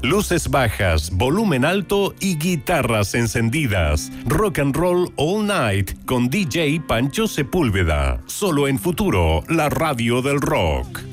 Luces bajas, volumen alto y guitarras encendidas. Rock and Roll All Night con DJ Pancho Sepúlveda. Solo en Futuro, la radio del rock.